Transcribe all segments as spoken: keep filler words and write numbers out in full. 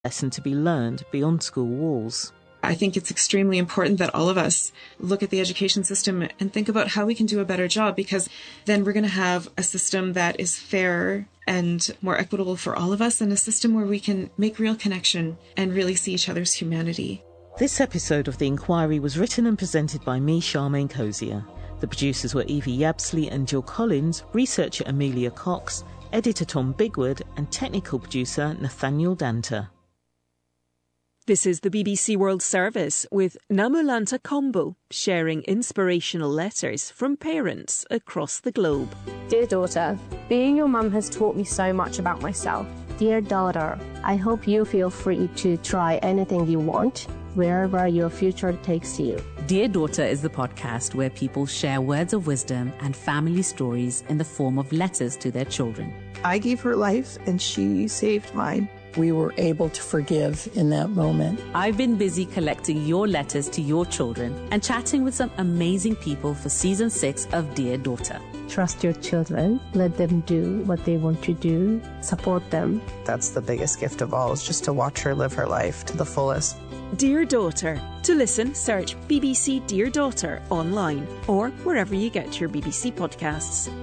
lesson to be learned beyond school walls. I think it's extremely important that all of us look at the education system and think about how we can do a better job, because then we're going to have a system that is fairer and more equitable for all of us, and a system where we can make real connection and really see each other's humanity. This episode of The Inquiry was written and presented by me, Charmaine Cozier. The producers were Evie Yabsley and Jill Collins, researcher Amelia Cox, editor Tom Bigwood, and technical producer Nathaniel Danter. This is the B B C World Service with Namulanta Kombu sharing inspirational letters from parents across the globe. Dear daughter, being your mum has taught me so much about myself. Dear daughter, I hope you feel free to try anything you want, wherever your future takes you. Dear Daughter is the podcast where people share words of wisdom and family stories in the form of letters to their children. I gave her life and she saved mine. We were able to forgive in that moment. I've been busy collecting your letters to your children and chatting with some amazing people for season six of Dear Daughter. Trust your children. Let them do what they want to do. Support them. That's the biggest gift of all, is just to watch her live her life to the fullest. Dear Daughter. To listen, search B B C Dear Daughter online or wherever you get your B B C podcasts.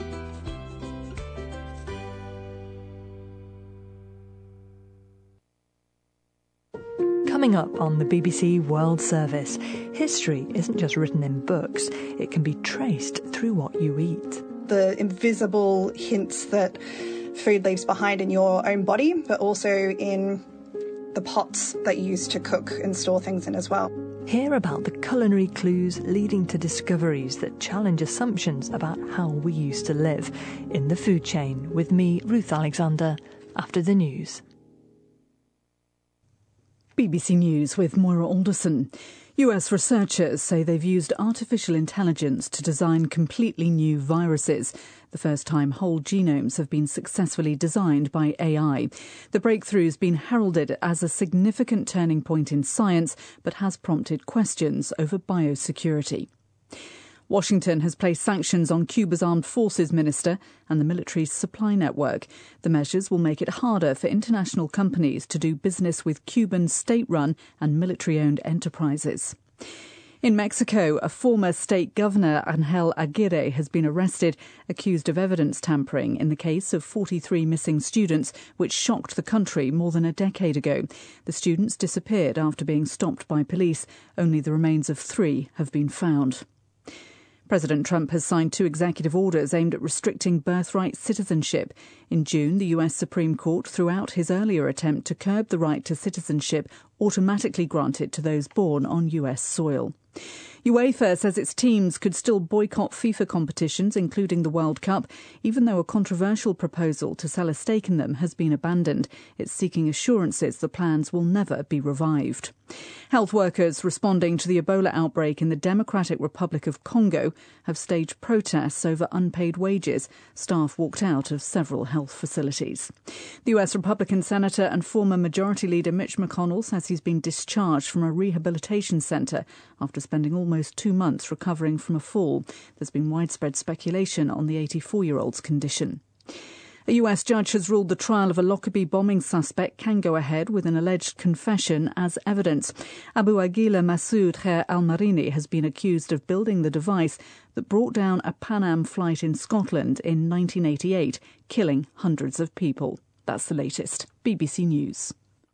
Coming up on the B B C World Service, history isn't just written in books, it can be traced through what you eat. The invisible hints that food leaves behind in your own body, but also in the pots that you use to cook and store things in as well. Hear about the culinary clues leading to discoveries that challenge assumptions about how we used to live in the food chain with me, Ruth Alexander, after the news. B B C News with Moira Alderson. U S researchers say they've used artificial intelligence to design completely new viruses. The first time whole genomes have been successfully designed by A I. The breakthrough's been heralded as a significant turning point in science, but has prompted questions over biosecurity. Washington has placed sanctions on Cuba's armed forces minister and the military's supply network. The measures will make it harder for international companies to do business with Cuban state-run and military-owned enterprises. In Mexico, a former state governor, Angel Aguirre, has been arrested, accused of evidence tampering in the case of forty-three missing students, which shocked the country more than a decade ago. The students disappeared after being stopped by police. Only the remains of three have been found. President Trump has signed two executive orders aimed at restricting birthright citizenship. In June, the U S Supreme Court threw out his earlier attempt to curb the right to citizenship automatically granted to those born on U S soil. UEFA says its teams could still boycott FIFA competitions, including the World Cup, even though a controversial proposal to sell a stake in them has been abandoned. It's seeking assurances the plans will never be revived. Health workers responding to the Ebola outbreak in the Democratic Republic of Congo have staged protests over unpaid wages. Staff walked out of several health facilities. The U S Republican Senator and former Majority Leader Mitch McConnell says he's been discharged from a rehabilitation centre after spending almost two months recovering from a fall. There's been widespread speculation on the eighty-four-year-old's condition. A U S judge has ruled the trial of a Lockerbie bombing suspect can go ahead with an alleged confession as evidence. Abu Aguila Masoud Khair al-Marini has been accused of building the device that brought down a Pan Am flight in Scotland in nineteen eighty-eight, killing hundreds of people. That's the latest. B B C News.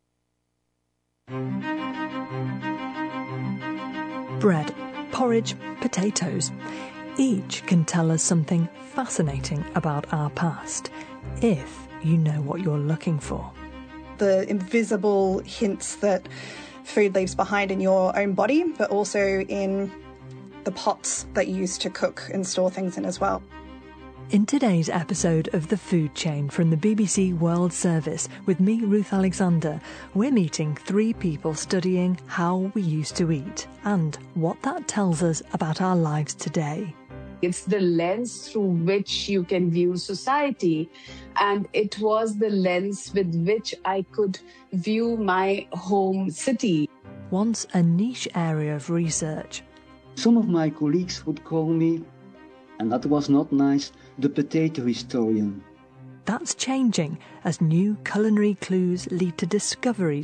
Bread, porridge, potatoes. Each can tell us something fascinating about our past, if you know what you're looking for. The invisible hints that food leaves behind in your own body, but also in the pots that you use to cook and store things in as well. In today's episode of The Food Chain from the B B C World Service with me, Ruth Alexander, we're meeting three people studying how we used to eat and what that tells us about our lives today. It's the lens through which you can view society, and it was the lens with which I could view my home city. Once a niche area of research. Some of my colleagues would call me, and that was not nice, the potato historian. That's changing as new culinary clues lead to discoveries